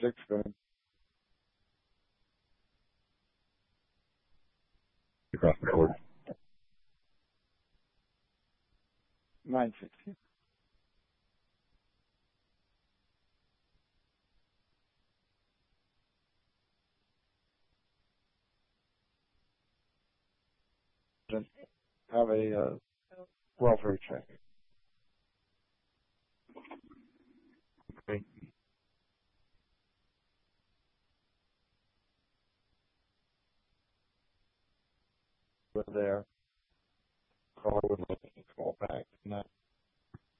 6 good. Across the board. 960. Have a welfare check. Okay. But there, caller would like to call back. Not